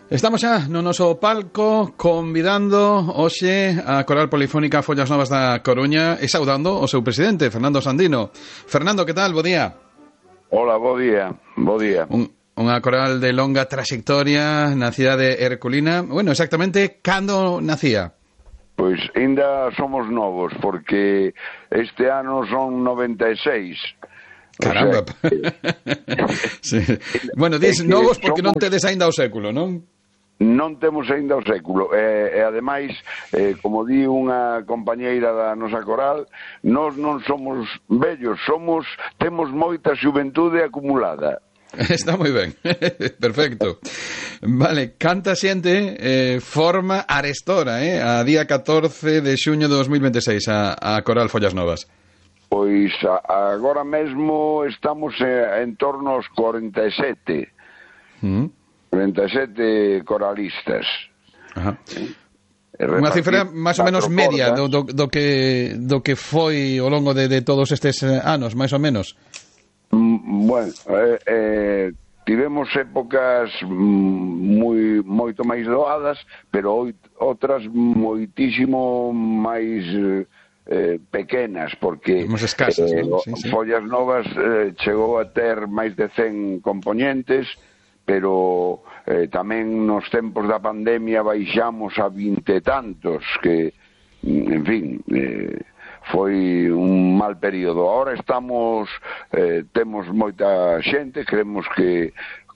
Estamos xa no noso palco convidando hoxe a Coral Polifónica Follas Novas da Coruña e saudando o seu presidente, Fernando Sandino. Fernando, que tal? Bo día. Hola, bo día. Unha coral de longa trayectoria na cidade herculina. Bueno, exactamente, cando nacía? Pois ainda somos novos, porque este ano son 96. Caramba. O sea, sí. Bueno, dis novos porque non tedes aínda o século, non? Non temos aínda o século e ademais, como di unha compañeira da nosa coral, nós non somos vellos, temos moita xuventude acumulada. Está moi ben, perfecto. Vale, canta xente forma Arestora, a día 14 de xuño de 2026 a Coral Follas Novas? Pois agora mesmo estamos en torno aos 47. 47 coralistas. Ajá. Unha cifra máis ou menos media do que foi ao longo de todos estes anos, máis ou menos. Bueno, tivemos épocas moito máis doadas, pero outras moitísimo máis pequenas, porque escasas, ¿no? Sí. Follas Novas chegou a ter máis de 100 componentes, pero tamén nos tempos da pandemia baixamos a 20 e tantos, que, en fin, foi un mal período. Ahora temos moita xente, creemos que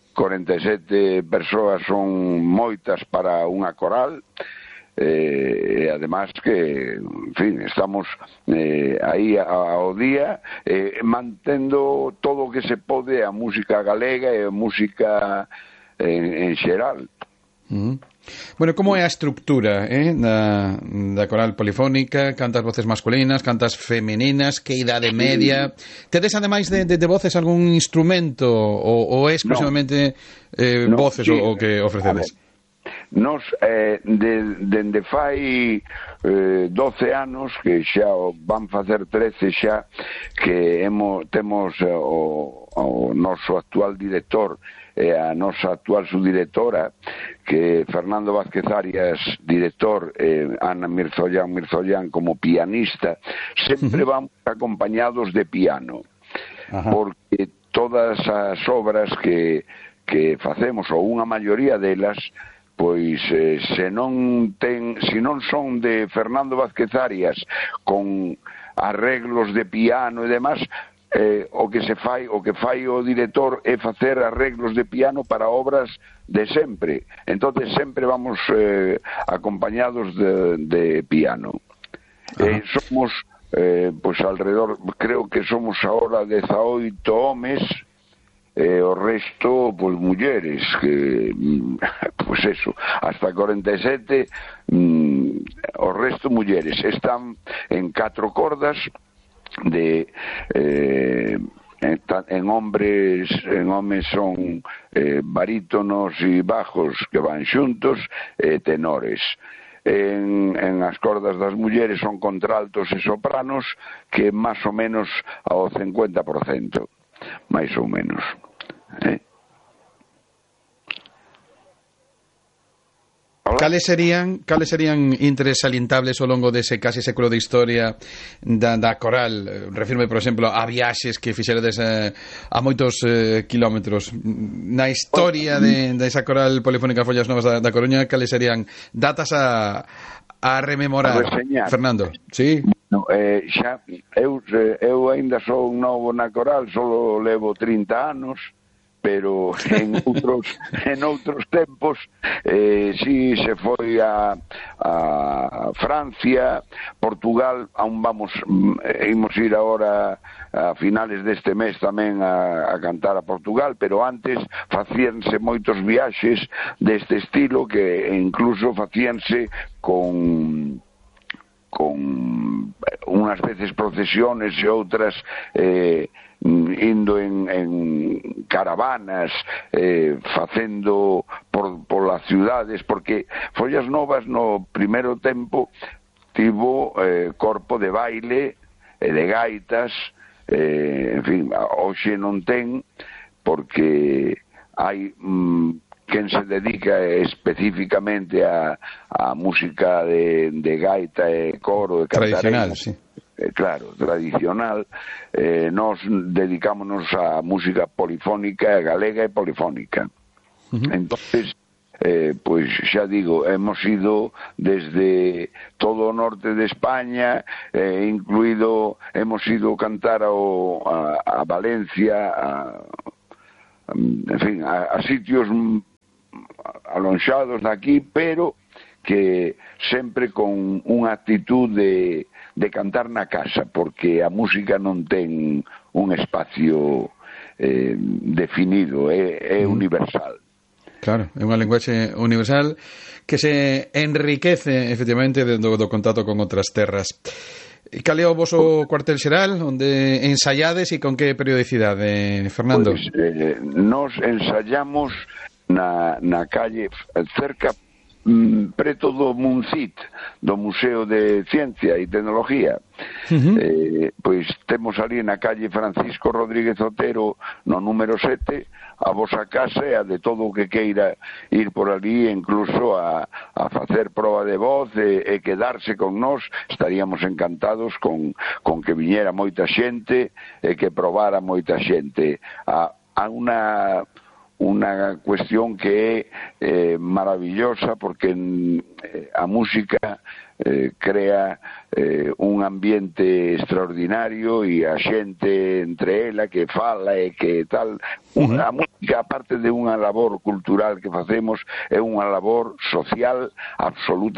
47 persoas son moitas para unha coral, e además que, en fin, estamos aí ao día mantendo todo o que se pode a música galega e a música en xeral. Bueno, como é a estructura da coral polifónica? Cantas voces masculinas, cantas femininas, que idade media? Tedes, ademais de voces, algún instrumento ou é exclusivamente voces o que ofrecedes? Nos, dende fai 12 anos, que xa van facer 13 xa, que temos o noso actual director e a nosa actual subdirectora, que Fernando Vázquez Arias, director, Ana Mirzollán como pianista, sempre vamos acompañados de piano. Ajá. Porque todas as obras que facemos, ou unha maioría delas, pois se non son de Fernando Vázquez Arias con arreglos de piano e demás, o que fai o director é facer arreglos de piano para obras de sempre. Entonces sempre vamos acompañados de piano. Somos pois alrededor, creo que somos ahora 18 homes, o resto, pois, mulleres, que, pois eso, hasta 47, o resto mulleres. Están en 4 cordas, en homes son barítonos e bajos que van xuntos, tenores. En as cordas das mulleres son contraltos e sopranos, que máis ou menos ao 50%, máis ou menos. Cales serían interesalientables ao longo dese casi século de historia da coral? Refirme, por exemplo, a viaxes que fixeredes a moitos kilómetros. Na historia desa coral polifónica Follas Novas da Coruña, cales serían datas a rememorar, Fernando? Sí? No, xa, eu ainda son novo na coral, só levo 30 anos, pero en outros tempos si se foi a Francia, Portugal, aún imos ir agora a finales deste mes tamén a cantar a Portugal, pero antes facíanse moitos viaxes deste estilo, que incluso facíanse con unhas veces procesiones e outras indo en caravanas, facendo polas ciudades, porque Follas Novas no primeiro tempo tivo corpo de baile e de gaitas, en fin, hoxe non ten, porque hai quen se dedica especificamente a música de gaita e coro, de Tradicional, cantarela. sí. Claro, tradicional. Nós dedicámonos a música polifónica, galega e polifónica. Entonces, pois xa digo, hemos ido desde todo o norte de España, hemos ido cantar a Valencia, en fin, a sitios alonxados daqui, pero que sempre con unha actitud de cantar na casa, porque a música non ten un espacio definido, é universal. Claro, é unha linguaxe universal que se enriquece efectivamente do contacto con outras terras. Cal é o voso cuartel xeral onde ensaiades e con que periodicidade, Fernando? Pois, nos ensayamos na calle cerca preto do Muncit, do Museo de Ciencia e Tecnología. Pois temos ali na calle Francisco Rodríguez Otero, no número 7, a vosa casa e a de todo o que queira ir por ali, incluso a facer proba de voz e quedarse con nós. Estaríamos encantados con que viñera moita xente e que probara moita xente. A unha cuestión que é maravillosa, porque a música crea un ambiente extraordinario e a xente entre ela que fala e que tal. A música, aparte de unha labor cultural que facemos, é unha labor social absoluta.